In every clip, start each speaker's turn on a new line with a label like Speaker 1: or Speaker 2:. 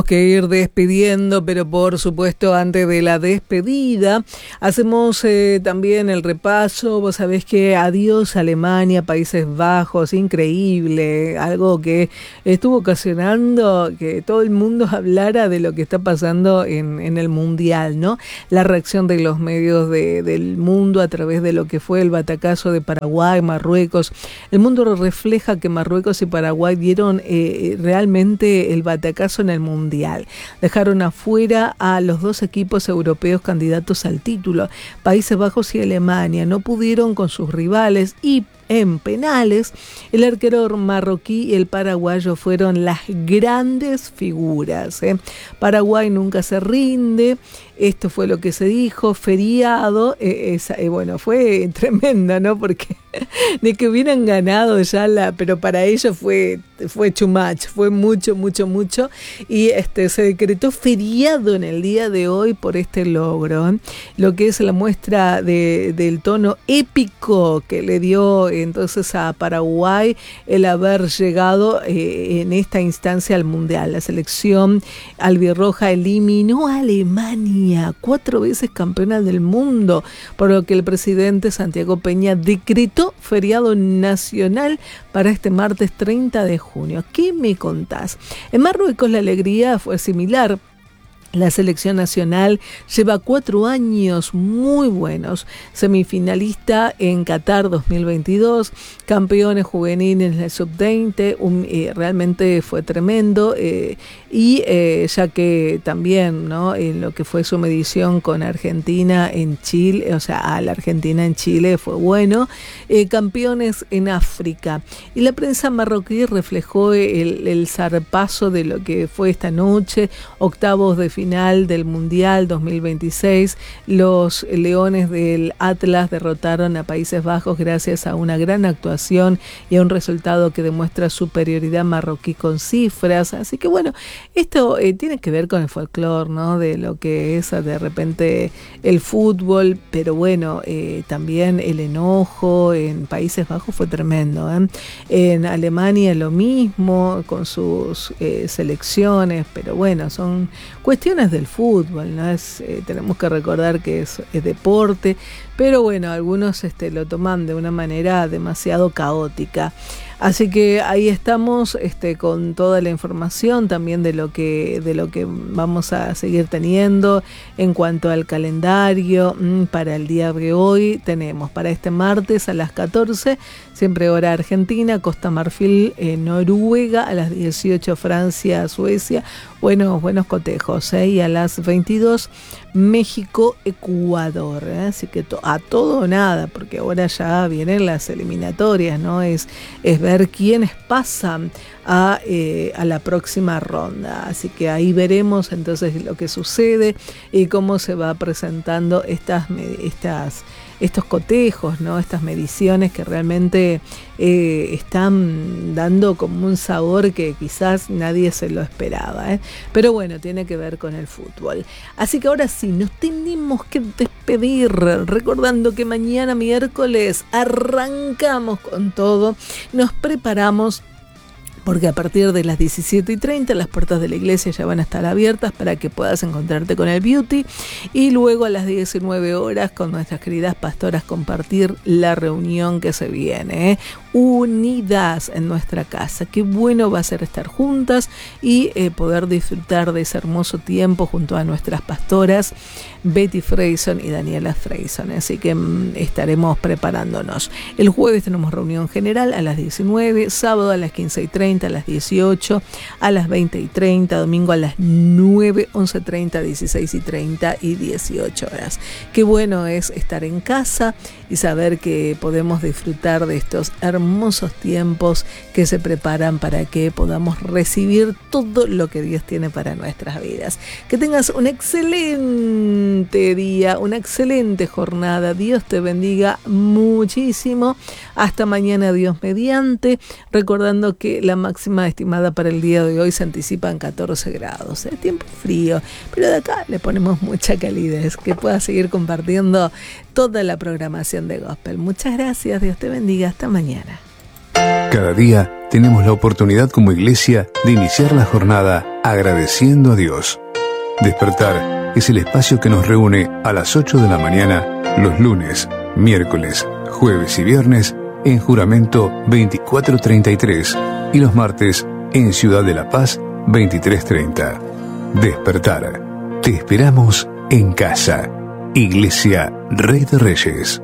Speaker 1: Que ir despidiendo, pero por supuesto antes de la despedida hacemos también el repaso. Vos sabés que adiós Alemania, Países Bajos, increíble, algo que estuvo ocasionando que todo el mundo hablara de lo que está pasando en el Mundial, ¿no? La reacción de los medios del mundo a través de lo que fue el batacazo de Paraguay, Marruecos. El mundo refleja que Marruecos y Paraguay dieron realmente el batacazo en el Mundial. Dejaron afuera a los dos equipos europeos candidatos al título. Países Bajos y Alemania no pudieron con sus rivales y en penales, el arquero marroquí y el paraguayo fueron las grandes figuras. Paraguay nunca se rinde, esto fue lo que se dijo, feriado, bueno, fue tremenda, ¿no? Porque de que hubieran ganado ya pero para ellos fue too much, fue mucho, y se decretó feriado en el día de hoy por este logro, lo que es la muestra del tono épico que le dio entonces a Paraguay el haber llegado en esta instancia al Mundial. La selección albirroja eliminó a Alemania, 4 veces campeona del mundo, por lo que el presidente Santiago Peña decretó feriado nacional para este martes 30 de junio. ¿Qué me contás? En Marruecos la alegría fue similar. La selección nacional lleva 4 años muy buenos, semifinalista en Qatar 2022, campeones juveniles en el sub-20, realmente fue tremendo, ya que también, ¿no?, en lo que fue su medición con Argentina en Chile, o sea, a la Argentina en Chile fue bueno, campeones en África. Y la prensa marroquí reflejó el zarpazo de lo que fue esta noche, octavos de final del Mundial 2026. Los Leones del Atlas derrotaron a Países Bajos gracias a una gran actuación y a un resultado que demuestra superioridad marroquí con cifras. Así que bueno, esto tiene que ver con el folclore, ¿no?, de lo que es de repente el fútbol, pero bueno, también el enojo en Países Bajos fue tremendo, en Alemania lo mismo con sus selecciones, pero bueno, son cuestiones del fútbol, ¿no? Tenemos que recordar que es deporte, pero bueno, algunos lo toman de una manera demasiado caótica. Así que ahí estamos con toda la información también de lo que vamos a seguir teniendo en cuanto al calendario. Para el día de hoy tenemos para este martes a las 14, siempre hora Argentina, Costa Marfil, Noruega, a las 18 Francia, Suecia, buenos cotejos, y a las 22 México, Ecuador, así que a todo o nada, porque ahora ya vienen las eliminatorias, ¿no? Es ver quiénes pasan a la próxima ronda, así que ahí veremos entonces lo que sucede y cómo se va presentando estos cotejos, ¿no?, estas mediciones que realmente están dando como un sabor que quizás nadie se lo esperaba, pero bueno, tiene que ver con el fútbol. Así que ahora sí, nos tenemos que despedir, recordando que mañana miércoles arrancamos con todo, nos preparamos, porque a partir de las 17:30 las puertas de la iglesia ya van a estar abiertas para que puedas encontrarte con el Beauty, y luego a las 19 horas con nuestras queridas pastoras compartir la reunión que se viene, unidas en nuestra casa. Qué bueno va a ser estar juntas y poder disfrutar de ese hermoso tiempo junto a nuestras pastoras Betty Freyson y Daniela Freyson, así que estaremos preparándonos. El jueves tenemos reunión general a las 19, sábado a las 15:30, a las 18, a las 20:30, domingo a las 9, 11:30, 16:30 y 18 horas. Qué bueno es estar en casa y saber que podemos disfrutar de estos hermosos tiempos que se preparan para que podamos recibir todo lo que Dios tiene para nuestras vidas. Que tengas un excelente día, una excelente jornada. Dios te bendiga muchísimo. Hasta mañana, Dios mediante. Recordando que la máxima estimada para el día de hoy se anticipa en 14 grados. Es tiempo frío, pero de acá le ponemos mucha calidez. Que puedas seguir compartiendo toda la programación de Gospel. Muchas gracias. Dios te bendiga. Hasta mañana.
Speaker 2: Cada día tenemos la oportunidad como iglesia de iniciar la jornada agradeciendo a Dios. Despertar es el espacio que nos reúne a las 8 de la mañana los lunes, miércoles, jueves y viernes en Juramento 2433 y los martes en Ciudad de la Paz 2330. Despertar. Te esperamos en casa. Iglesia Rey de Reyes.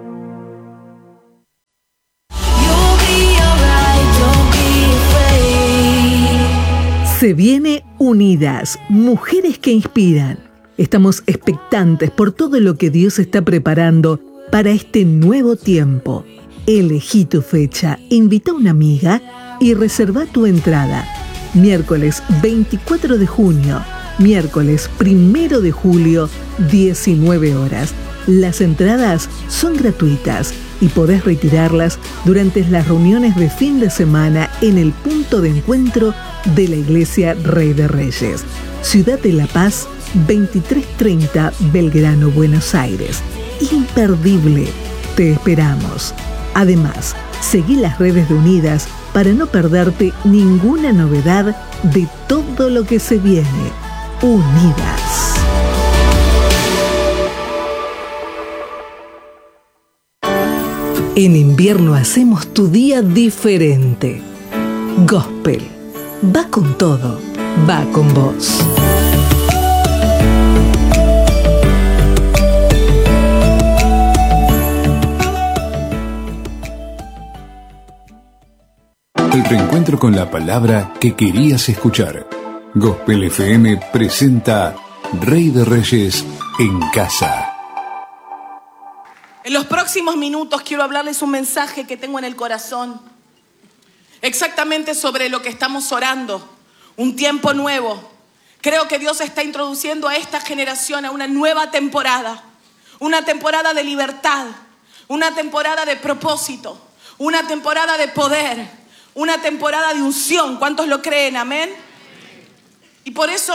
Speaker 1: Se viene Unidas, mujeres que inspiran. Estamos expectantes por todo lo que Dios está preparando para este nuevo tiempo. Elegí tu fecha, invita a una amiga y reserva tu entrada. Miércoles 24 de junio, miércoles 1 de julio, 19 horas. Las entradas son gratuitas y podés retirarlas durante las reuniones de fin de semana en el punto de encuentro de la Iglesia Rey de Reyes. Ciudad de La Paz, 2330 Belgrano, Buenos Aires. Imperdible. Te esperamos. Además, seguí las redes de Unidas para no perderte ninguna novedad de todo lo que se viene. Unidas. En invierno hacemos tu día diferente. Gospel. Va con todo. Va con vos.
Speaker 2: El reencuentro con la palabra que querías escuchar. Gospel FM presenta Rey de Reyes en casa.
Speaker 3: En los próximos minutos quiero hablarles un mensaje que tengo en el corazón. Exactamente sobre lo que estamos orando. Un tiempo nuevo. Creo que Dios está introduciendo a esta generación a una nueva temporada. Una temporada de libertad. Una temporada de propósito. Una temporada de poder. Una temporada de unción. ¿Cuántos lo creen? Amén. Y por eso,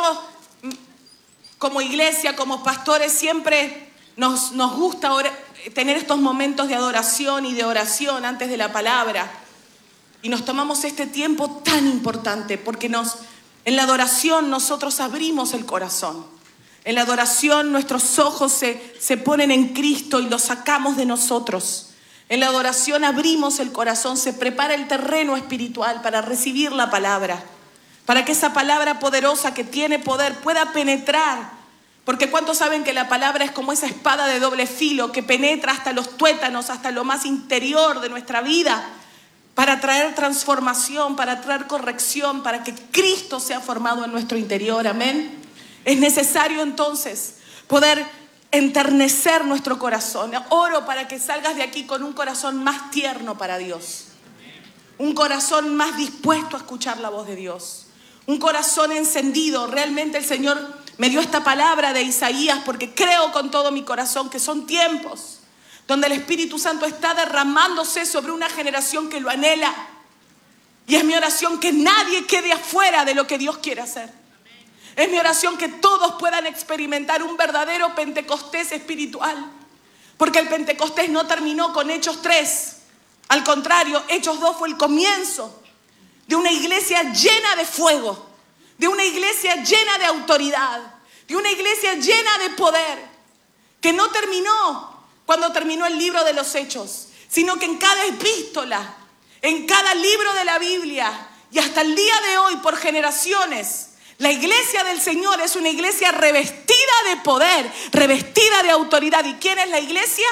Speaker 3: como iglesia, como pastores, siempre nos gusta tener estos momentos de adoración y de oración antes de la palabra. Y nos tomamos este tiempo tan importante porque en la adoración nosotros abrimos el corazón. En la adoración nuestros ojos se ponen en Cristo y los sacamos de nosotros. En la adoración abrimos el corazón, se prepara el terreno espiritual para recibir la palabra. Para que esa palabra poderosa que tiene poder pueda penetrar. Porque ¿cuántos saben que la palabra es como esa espada de doble filo que penetra hasta los tuétanos, hasta lo más interior de nuestra vida? Para traer transformación, para traer corrección, para que Cristo sea formado en nuestro interior. Amén. Es necesario entonces poder enternecer nuestro corazón. Oro para que salgas de aquí con un corazón más tierno para Dios. Un corazón más dispuesto a escuchar la voz de Dios. Un corazón encendido. Realmente el Señor me dio esta palabra de Isaías porque creo con todo mi corazón que son tiempos donde el Espíritu Santo está derramándose sobre una generación que lo anhela. Y es mi oración que nadie quede afuera de lo que Dios quiere hacer. Es mi oración que todos puedan experimentar un verdadero Pentecostés espiritual. Porque el Pentecostés no terminó con Hechos 3. Al contrario, Hechos 2 fue el comienzo de una iglesia llena de fuego. De una iglesia llena de autoridad. De una iglesia llena de poder. Que no terminó cuando terminó el libro de los Hechos. Sino que en cada epístola, en cada libro de la Biblia y hasta el día de hoy por generaciones, la iglesia del Señor es una iglesia revestida de poder, revestida de autoridad. ¿Y quién es la iglesia?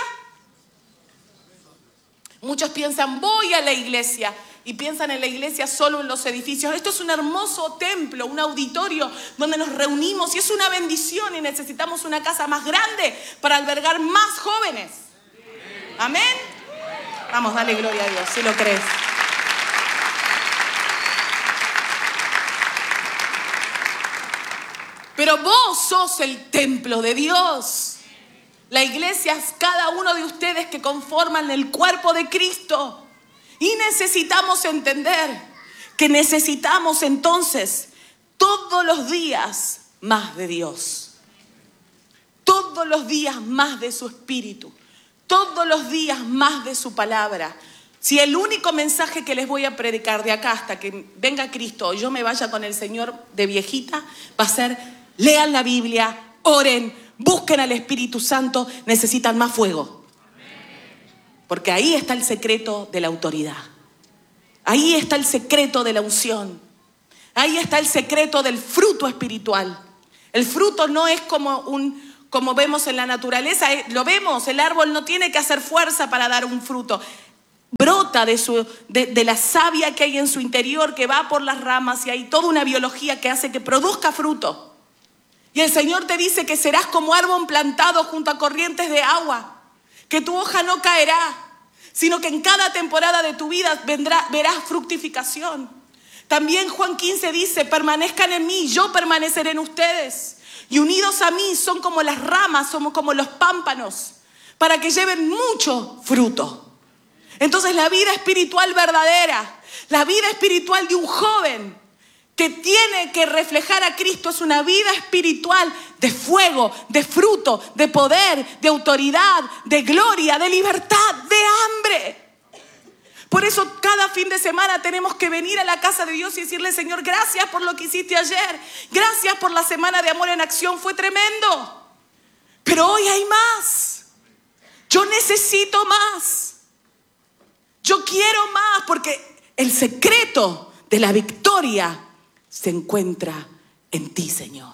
Speaker 3: Muchos piensan, voy a la iglesia, y piensan en la iglesia solo en los edificios. Esto es un hermoso templo, un auditorio donde nos reunimos y es una bendición y necesitamos una casa más grande para albergar más jóvenes. Amén. Vamos, dale gloria a Dios, si lo crees. Pero vos sos el templo de Dios. La iglesia es cada uno de ustedes que conforman el cuerpo de Cristo. Y necesitamos entender que necesitamos entonces todos los días más de Dios. Todos los días más de su Espíritu. Todos los días más de su palabra. Si el único mensaje que les voy a predicar de acá hasta que venga Cristo o yo me vaya con el Señor de viejita, va a ser: lean la Biblia, oren, busquen al Espíritu Santo, necesitan más fuego. Porque ahí está el secreto de la autoridad. Ahí está el secreto de la unción. Ahí está el secreto del fruto espiritual. El fruto no es como vemos en la naturaleza, lo vemos, el árbol no tiene que hacer fuerza para dar un fruto. Brota de la savia que hay en su interior, que va por las ramas, y hay toda una biología que hace que produzca fruto. Y el Señor te dice que serás como árbol plantado junto a corrientes de agua, que tu hoja no caerá, sino que en cada temporada de tu vida verás fructificación. También Juan 15 dice: permanezcan en mí, yo permaneceré en ustedes. Y unidos a mí son como las ramas, somos como los pámpanos, para que lleven mucho fruto. Entonces la vida espiritual verdadera, la vida espiritual de un joven que tiene que reflejar a Cristo, es una vida espiritual de fuego, de fruto, de poder, de autoridad, de gloria, de libertad, de hambre. Por eso cada fin de semana tenemos que venir a la casa de Dios y decirle: Señor, gracias por lo que hiciste ayer. Gracias por la semana de Amor en Acción, fue tremendo. Pero hoy hay más. Yo necesito más. Yo quiero más, porque el secreto de la victoria se encuentra en ti, Señor.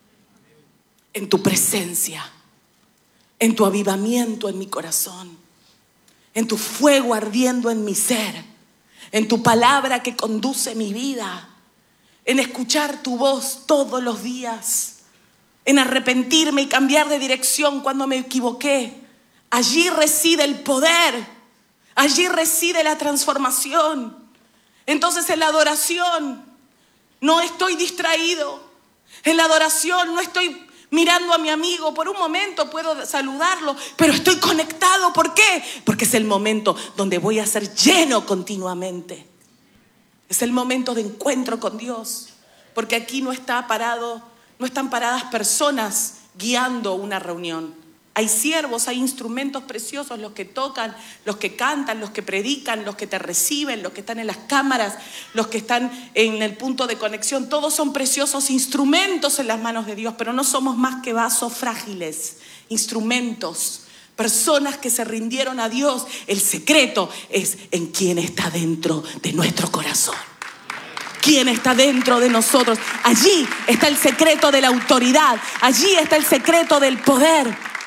Speaker 3: En tu presencia, en tu avivamiento en mi corazón, en tu fuego ardiendo en mi ser, en tu palabra que conduce mi vida, en escuchar tu voz todos los días, en arrepentirme y cambiar de dirección cuando me equivoqué. Allí reside el poder. Allí reside la transformación. Entonces en la adoración no estoy distraído. En la adoración no estoy mirando a mi amigo. Por un momento puedo saludarlo, pero estoy conectado. ¿Por qué? Porque es el momento donde voy a ser lleno continuamente. Es el momento de encuentro con Dios. Porque aquí no están paradas personas guiando una reunión. Hay siervos, hay instrumentos preciosos, los que tocan, los que cantan, los que predican, los que te reciben, los que están en las cámaras, los que están en el punto de conexión. Todos son preciosos instrumentos en las manos de Dios, pero no somos más que vasos frágiles, instrumentos, personas que se rindieron a Dios. El secreto es en quién está dentro de nuestro corazón. ¿Quién está dentro de nosotros? Allí está el secreto de la autoridad, allí está el secreto del poder.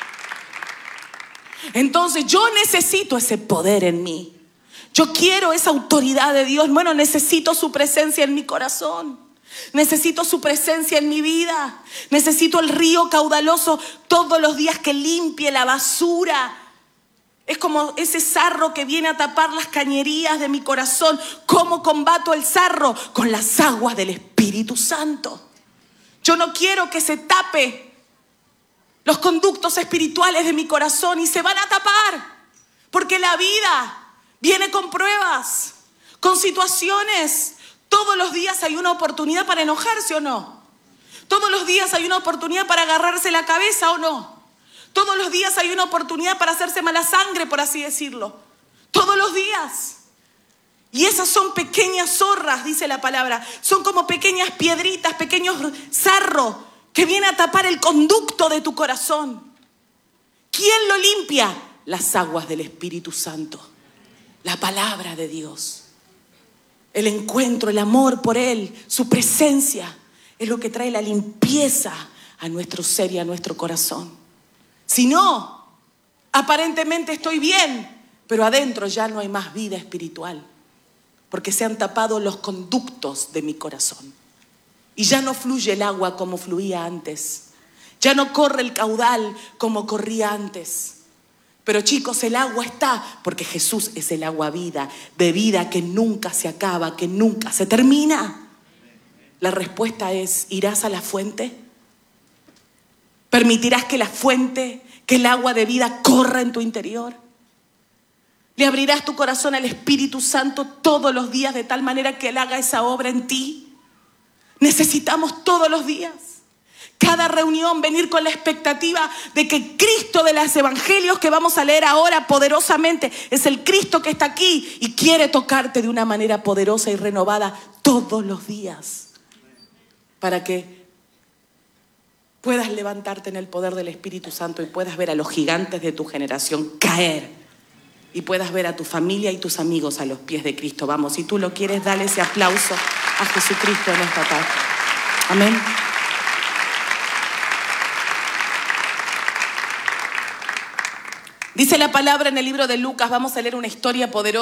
Speaker 3: Entonces yo necesito ese poder en mí. Yo quiero esa autoridad de Dios. Bueno, necesito su presencia en mi corazón. Necesito su presencia en mi vida. Necesito el río caudaloso todos los días que limpie la basura. Es como ese sarro que viene a tapar las cañerías de mi corazón. ¿Cómo combato el sarro? Con las aguas del Espíritu Santo. Yo no quiero que se tape los conductos espirituales de mi corazón, y se van a tapar, porque la vida viene con pruebas, con situaciones. Todos los días hay una oportunidad para enojarse, ¿o no? Todos los días hay una oportunidad para agarrarse la cabeza, ¿o no? Todos los días hay una oportunidad para hacerse mala sangre, por así decirlo. Todos los días. Y esas son pequeñas zorras, dice la palabra. Son como pequeñas piedritas, pequeños sarros que viene a tapar el conducto de tu corazón. ¿Quién lo limpia? Las aguas del Espíritu Santo. La palabra de Dios. El encuentro, el amor por Él, su presencia, es lo que trae la limpieza a nuestro ser y a nuestro corazón. Si no, aparentemente estoy bien, pero adentro ya no hay más vida espiritual, porque se han tapado los conductos de mi corazón. Y ya no fluye el agua como fluía antes. Ya no corre el caudal como corría antes. Pero chicos, el agua está porque Jesús es el agua vida, de vida que nunca se acaba, que nunca se termina. La respuesta es: ¿irás a la fuente? ¿Permitirás que la fuente, que el agua de vida corra en tu interior? ¿Le abrirás tu corazón al Espíritu Santo todos los días de tal manera que Él haga esa obra en ti? Necesitamos todos los días cada reunión venir con la expectativa de que Cristo de los evangelios que vamos a leer ahora poderosamente es el Cristo que está aquí y quiere tocarte de una manera poderosa y renovada todos los días para que puedas levantarte en el poder del Espíritu Santo y puedas ver a los gigantes de tu generación caer y puedas ver a tu familia y tus amigos a los pies de Cristo. Vamos, si tú lo quieres, dale ese aplauso a Jesucristo en esta tarde. Amén. Dice la palabra en el libro de Lucas, vamos a leer una historia poderosa.